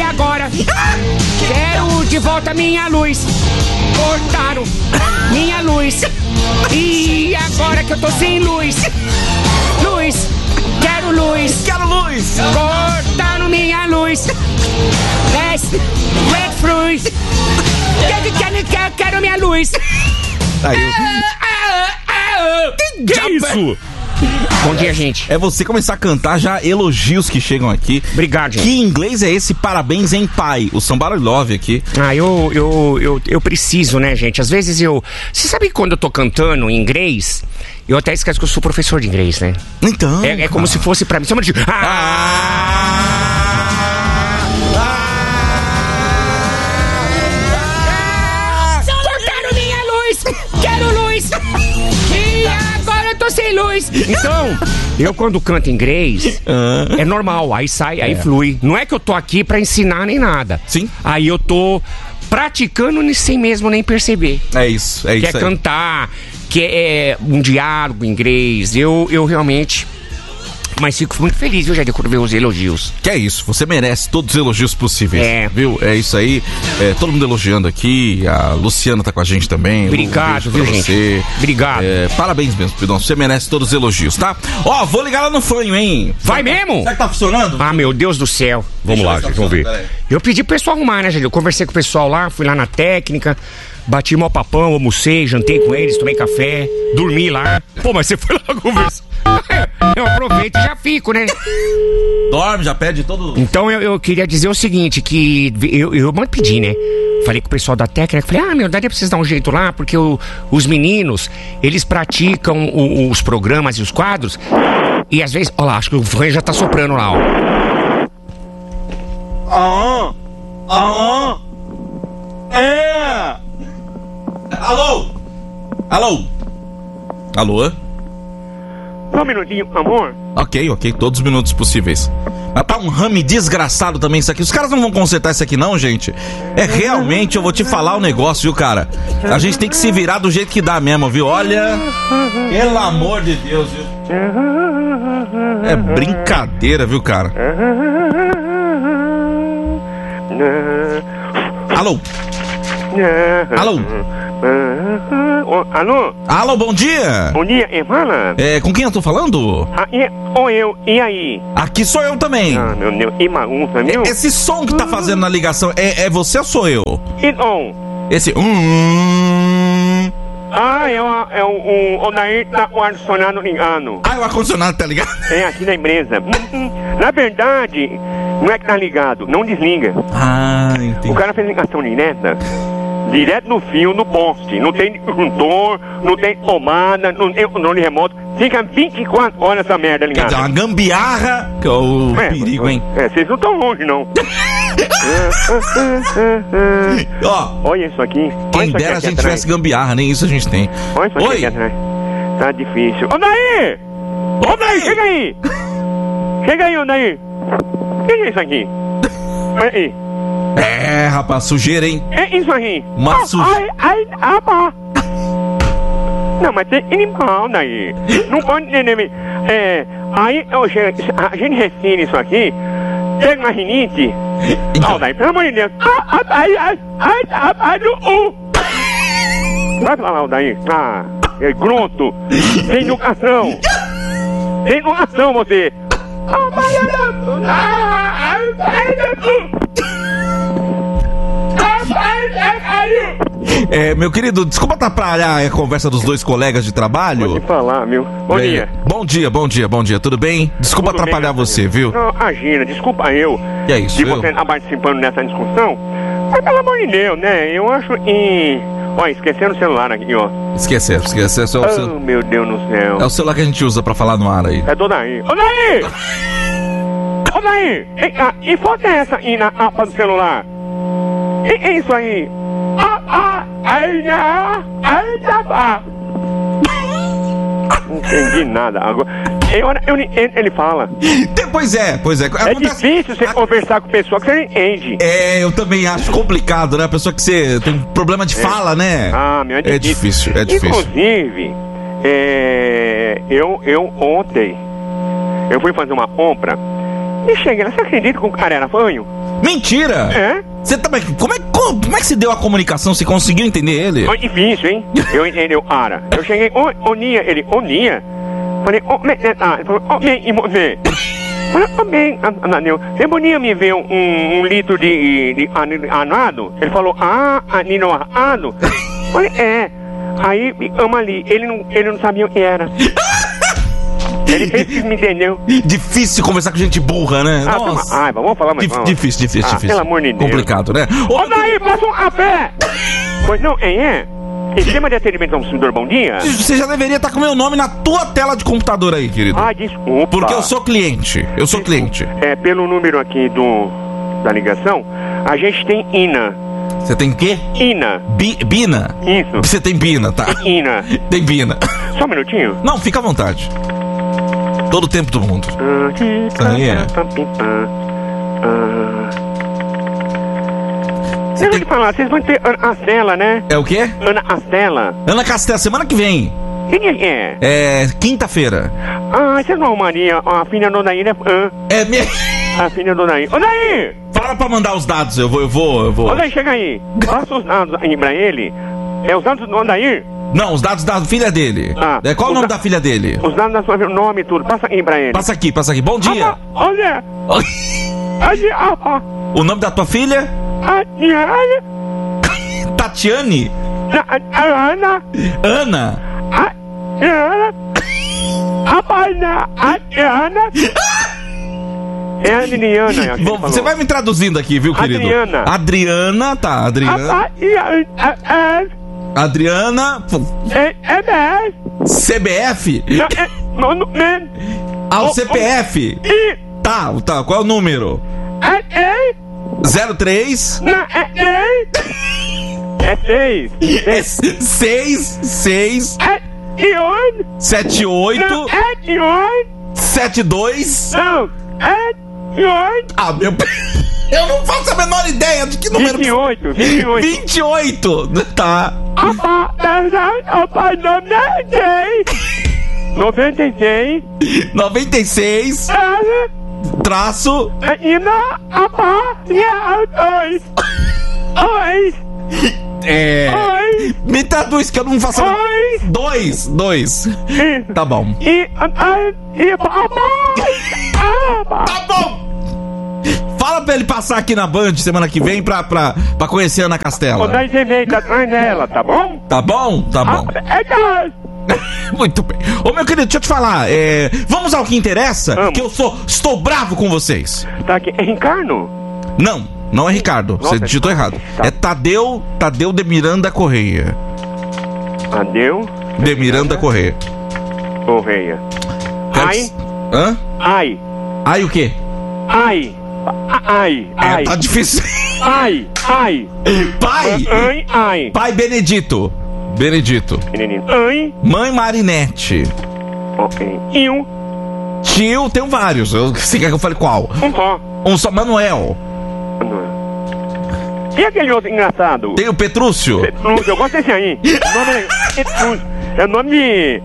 agora quero de volta minha luz. Cortaram minha luz. E agora que eu tô sem luz. Luz, quero luz. Quero luz. Cortaram minha luz. Red fruit. Quero minha luz. Aí, Que isso? Bom dia, gente. é você começar a cantar já elogios que chegam aqui. Obrigado, gente. Que inglês é esse? Parabéns, hein, pai? O Somebody Love aqui. Eu preciso, né, gente? Às vezes Você sabe que quando eu tô cantando em inglês, eu até esqueço que eu sou professor de inglês, né? Então. É como se fosse pra mim. Só um minutinho. Cortaram minha luz! Quero luz! E agora eu tô sem luz! Então, eu quando canto inglês, é normal, aí sai, aí flui. Não é que eu tô aqui pra ensinar nem nada. Sim. Aí eu tô praticando sem mesmo nem perceber. É isso Que é aí. cantar, que é um diálogo em inglês. Eu realmente... Mas fico muito feliz, viu, Jadir, quando ver os elogios. Que é isso, você merece todos os elogios possíveis. Viu? É isso aí. Todo mundo elogiando aqui. A Luciana tá com a gente também. Obrigado, viu, gente? Você. Obrigado. Parabéns mesmo, Pidão. Você merece todos os elogios, tá? Ó, vou ligar lá no fanho, hein? Vai mesmo? Será que tá funcionando? Ah, meu Deus do céu. Vamos lá, gente, vamos ver. Eu pedi pro pessoal arrumar, né, Jadir? Eu conversei com o pessoal lá, fui lá na técnica, bati mó papão, almocei, jantei com eles, tomei café, dormi lá. Pô, mas você foi lá conversar. Eu aproveito e já fico, né? Dorme, já pede todo... Então eu queria dizer o seguinte, que eu mando pedir, né? Falei com o pessoal da técnica, falei, daria pra vocês dar um jeito lá, porque os meninos, eles praticam os programas e os quadros, e às vezes, ó lá, acho que o Fran já tá soprando lá, ó. Alô? Só um minutinho, amor. Ok, todos os minutos possíveis. Mas tá um rame desgraçado também isso aqui. Os caras não vão consertar isso aqui não, gente. Realmente, eu vou te falar um negócio, viu, cara? A gente tem que se virar do jeito que dá mesmo, viu? Olha, pelo amor de Deus, viu? É brincadeira, viu, cara? Alô? Alô, bom dia. Bom dia, Emana. Com quem eu tô falando? E aí? Aqui sou eu também. Meu Deus, que bagunça, viu? Esse som que tá fazendo na ligação, é você ou sou eu? Esse... é o Odair tá com o ar-condicionado ligado. O ar-condicionado tá ligado? É, aqui na empresa. Na verdade, não é que tá ligado, não desliga. Entendi. O cara fez ligação direto no fio, no poste. Não tem disjuntor, não tem tomada, não tem controle remoto. Fica 24 horas essa merda ligada. Quer dizer, uma gambiarra. Que é o perigo, hein? Vocês não estão longe, não. Olha isso aqui. Quem dera a gente tivesse gambiarra, nem isso a gente tem. Olha isso aqui atrás. Tá difícil. Ô, Daí! Chega aí! Chega aí, ô, Daí! O que é isso aqui? Olha aí. Rapaz, sujeira, hein? É isso aí. Uma sujeira. Não, mas tem animal daí. Não pode entender. Aí a gente refina isso aqui, pega uma rinite. Então. Daí, pelo amor de Deus. Vai falar, daí. É grunto. Tem educação. Tem educação, você. Meu querido, desculpa atrapalhar a conversa dos dois colegas de trabalho. Pode falar, meu. Bom dia. Bom dia, tudo bem? Desculpa tudo atrapalhar bem, você, viu? Não, imagina, desculpa eu. Que é isso, de você estar participando dessa discussão. Mas pelo amor de Deus, né? Eu acho que... Olha, esqueceram o celular aqui, ó. Esqueceram. Meu Deus do céu. É o celular que a gente usa pra falar no ar aí. É do Daí. Ô, Daí! Ô, Daí! E foto é essa aí na capa do celular? É isso aí? Não entendi nada. Agora, ele fala. Pois é. É difícil você conversar com pessoa que você não entende. Eu também acho complicado, né? A pessoa que você tem problema de fala, né? Meu, é difícil. Inclusive, eu ontem, eu fui fazer uma compra E cheguei lá, você acredita que o cara era fanho? Mentira! É? Você também. Como é que se deu a comunicação? Você conseguiu entender ele? Foi difícil, hein? Eu entendi o cara. Eu cheguei, Onia, ele, Onia? Falei, ele falou, e você? Falei, bem, Ananil, você podia me ver um litro de anado? Ele falou, aninoado? Falei, é. Aí, ali, ele não sabia o que era. Ele fez que me entendeu. Difícil conversar com gente burra, né? Nossa. Vamos falar mais. Difícil. Pelo amor de Deus. Complicado, né? Ô, daí, passa um café! Pois não, Sistema de atendimento ao consumidor, bom dia. Você já deveria estar com o meu nome na tua tela de computador aí, querido. Desculpa. Porque eu sou cliente. Cliente. Pelo número aqui da ligação, a gente tem INA. Você tem quê? INA. Bina? Isso. Você tem Bina, tá? INA. Tem Bina. Só um minutinho. Não, fica à vontade. Todo o tempo do mundo. Aí é. Eu vou te falar, vocês vão ter Ana Castela, né? É o quê? Ana Castela. Ana Castela, semana que vem. Quem é? É quinta-feira. Vocês não arrumariam a filha da Odaí, né? É minha... A filha da Odaí. Odaí! Fala pra mandar os dados, eu vou. Odaí, chega aí. Passa os dados aí pra ele. É os dados do Odaí? Não, os dados da filha dele. Qual o nome da filha dele? Os dados da sua filha, o nome e tudo. Passa aí pra ele. Passa aqui. Bom dia. Olha. O nome da tua filha? Tatiane? Ana. Ana? É a Adriana. Você vai me traduzindo aqui, viu, querido? Adriana, tá, Adriana. Adriana. CBF? O CPF? Tá, qual é o número? 03? É 6. 6 78 72 Não, meu... Eu não faço a menor ideia de que número... 28. Tá. 96 traço me traduz que eu não faço... 2 Tá bom. Tá bom. Fala pra ele passar aqui na Band semana que vem pra conhecer a Ana Castela. Daí você vem atrás dela, tá bom? Tá bom. Muito bem. Ô, meu querido, deixa eu te falar. Vamos ao que interessa. Vamos. Que eu estou bravo com vocês. Tá aqui. É Ricardo? Não é Ricardo. Você digitou errado. Tá. É Tadeu de Miranda Correia. Tadeu de Miranda Correia. Hã? Ai o quê? Ai. Tá difícil. Ai. Pai. Pai Benedito. Menininho. Ai. Mãe Marinete. Ok. Tio, tenho vários. Você quer que eu fale qual? Um só. Manuel. E aquele outro engraçado? Tem o Petrúcio. Eu gosto desse aí. O nome é Petrúcio. É o nome de...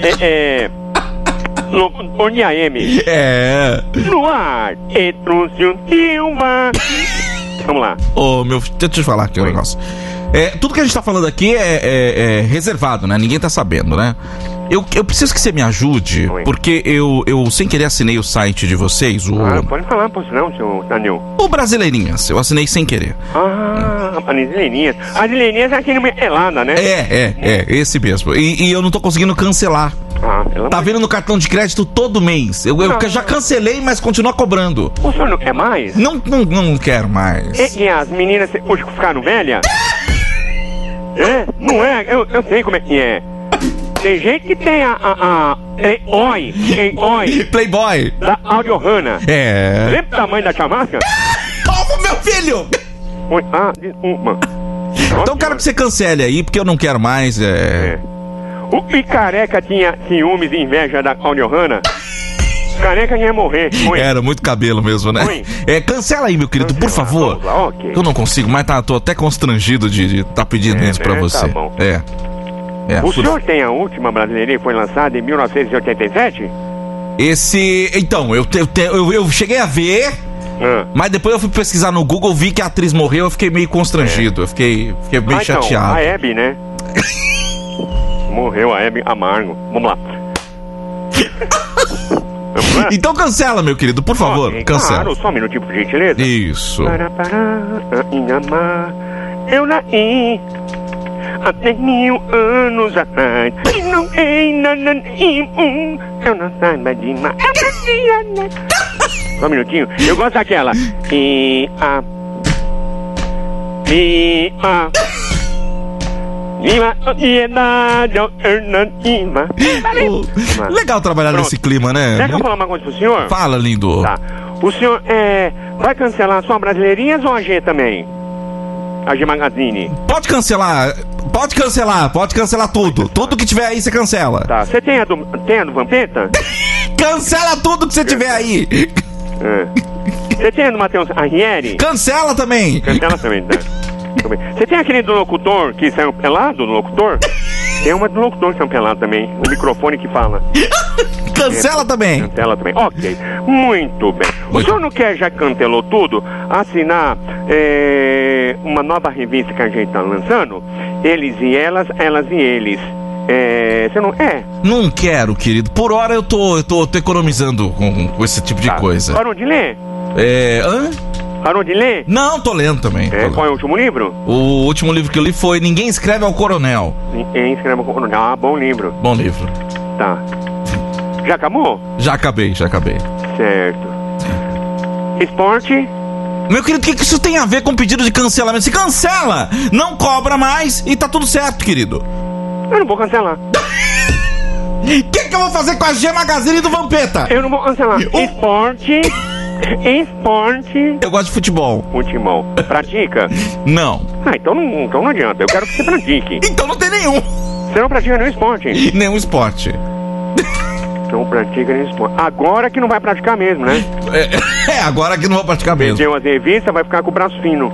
Onia M. No ar, Petrúcio Silva. Vamos lá. Deixa eu te falar aqui um negócio. Tudo que a gente tá falando aqui é reservado, né? Ninguém tá sabendo, né? Eu preciso que você me ajude, porque eu sem querer assinei o site de vocês, pode falar, posso não, seu Daniel? O Brasileirinhas, eu assinei sem querer. Brasileirinhas. A Brasileirinhas é aquele pelada, né? Esse mesmo. E eu não tô conseguindo cancelar. Tá vindo no cartão de crédito todo mês. Eu já cancelei, mas continua cobrando. O senhor não quer mais? Não quero mais. E as meninas hoje ficaram velhas? Não é? Eu sei como é que é. Tem gente que tem a Playboy da Audiorama. Lembra da mãe da Chamasca? Meu filho! Desculpa. Então eu quero que você cancele aí, porque eu não quero mais. O Picareca tinha ciúmes e inveja da Audiorama. Careca ia morrer. Era muito cabelo mesmo, né? Cancela aí, meu querido, por favor. Okay. Eu não consigo, mas tô até constrangido de tá pedindo isso pra você. Tá bom. O senhor tem a última brasileira que foi lançada em 1987? Então, eu cheguei a ver, mas depois eu fui pesquisar no Google, vi que a atriz morreu, eu fiquei meio constrangido, eu fiquei meio chateado. A Hebe, né? Morreu a Hebe Amargo. Vamos lá. Então cancela, meu querido, por favor, cancela. Claro, só um minutinho, por gentileza. Isso. Eu nasci há 10.000 anos atrás e não eu não saiba de mais. Só um minutinho. Eu gosto daquela. Viva a sociedade alternativa. Legal trabalhar nesse clima, né? Deixa eu falar uma coisa pro senhor. Fala, lindo. Tá. O senhor vai cancelar só Brasileirinhas ou a G também? A G Magazine? Pode cancelar tudo. Tudo que tiver aí você cancela. Tá. Você tem a do Vampeta? Cancela tudo que você tiver aí. Você tem a do Matheus Arrieri? Cancela também. Cancela também, tá? Você tem aquele do locutor que saiu pelado, do locutor? Tem uma do locutor que saiu pelado também. O microfone que fala. Cancela também. Cancela também. Ok. Muito bem. O senhor não quer, já cancelou tudo, assinar uma nova revista que a gente tá lançando? Eles e elas, elas e eles. Você não... Não quero, querido. Por hora eu tô economizando com esse tipo de coisa. Parou de ler? Parou de ler? Não, tô lendo também. Qual é o último livro? O último livro que eu li foi Ninguém Escreve ao Coronel. Ninguém Escreve ao Coronel. Ah, bom livro. Bom livro. Tá. Já acabou? Já acabei. Certo. Esporte? Meu querido, o que isso tem a ver com pedido de cancelamento? Se cancela, não cobra mais e tá tudo certo, querido. Eu não vou cancelar. O que eu vou fazer com a G Magazine do Vampeta? Eu não vou cancelar. Esporte. Eu gosto de futebol. Pratica? Não. Então não adianta. Eu quero que você pratique. Então não tem nenhum. Você não pratica nenhum esporte? Nenhum esporte. Não pratica nenhum esporte. Agora que não vai praticar mesmo, né? Agora que não vou praticar mesmo. Vendeu as revistas, vai ficar com o braço fino.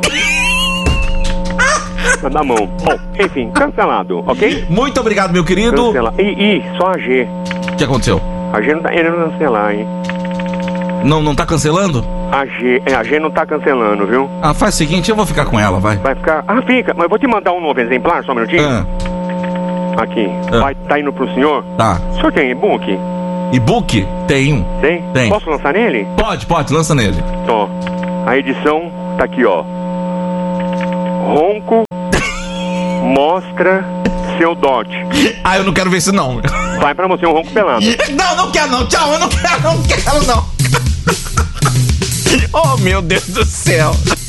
Da mão. Bom, enfim, cancelado, ok? Muito obrigado, meu querido. Cancela. Só a G. O que aconteceu? A G não tá querendo cancelar, hein? Não tá cancelando? A G não tá cancelando, viu? Faz o seguinte, eu vou ficar com ela, vai. Vai ficar... fica. Mas eu vou te mandar um novo exemplar, só um minutinho. Aqui. Tá indo pro senhor? Tá. O senhor tem e-book? E-book? Tem. Tem? Posso lançar nele? Pode, lança nele. Ó, a edição tá aqui, ó. Ronco mostra seu dote. Eu não quero ver isso não. Vai pra você um ronco pelado. Não quero não, tchau, eu não quero não. Oh, meu Deus do céu.